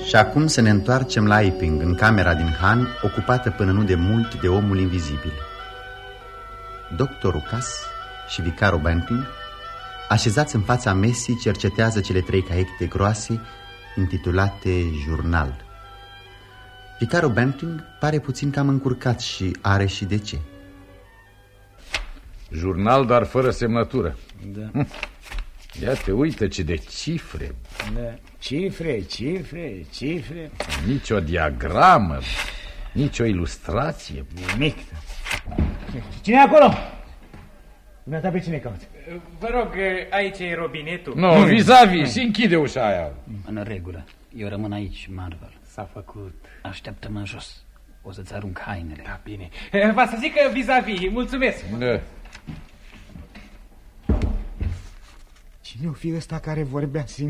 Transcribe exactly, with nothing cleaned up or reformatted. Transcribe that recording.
Și acum să ne întoarcem la Iping, în camera din Han, ocupată până nu de mult de omul invizibil. Doctorul Cass și vicarul Banting, așezați în fața mesii, cercetează cele trei caiete groase intitulate Jurnal. Vicarul Banting pare puțin cam încurcat și are și de ce. Jurnal, dar fără semnătură. Da. Ia te uită ce de cifre. Da. Cifre, cifre, cifre. Nici o diagramă, nici o ilustrație. Nimic. Cine e acolo? Dumneata pe cine cauți? Vă rog, aici e robinetul. Nu, no, vis-a-vis, și închide ușa aia. În regulă, eu rămân aici, Marvel. S-a făcut. Așteaptă-mă în jos, o să-ți arunc hainele. Da, bine. Va să zic că vis-a-vis, mulțumesc. Da. Cine o fi ăsta care vorbea singur?